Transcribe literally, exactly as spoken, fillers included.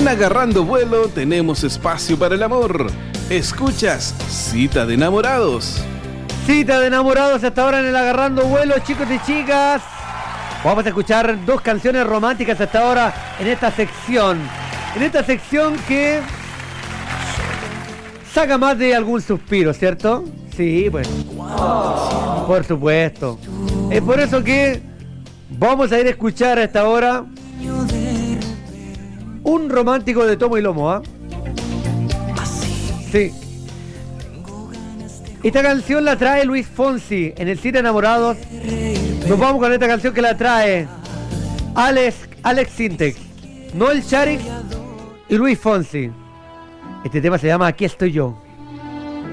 Agarrando Vuelo tenemos espacio para el amor. Escuchas Cita de Enamorados. Cita de Enamorados hasta ahora en el Agarrando Vuelo, chicos y chicas. Vamos a escuchar dos canciones románticas hasta ahora en esta sección. En esta sección que saca más de algún suspiro, ¿cierto? Sí, pues. Oh. Por supuesto. Es por eso que vamos a ir a escuchar a esta hora un romántico de tomo y lomo, ¿ah? ¿eh? Sí. Esta canción la trae Luis Fonsi en el Cita Enamorados. Nos vamos con esta canción que la trae Alex, Alex Sintek, Noel Charik y Luis Fonsi. Este tema se llama Aquí estoy yo.